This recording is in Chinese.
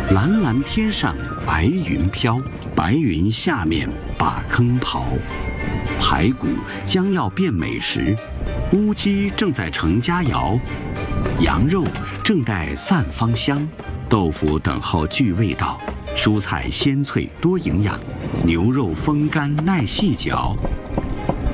蓝蓝天上白云飘，白云下面把坑刨。排骨将要变美食，乌鸡正在成佳肴，羊肉正待散芳香，豆腐等候聚味道，蔬菜鲜脆多营养，牛肉风干耐细嚼，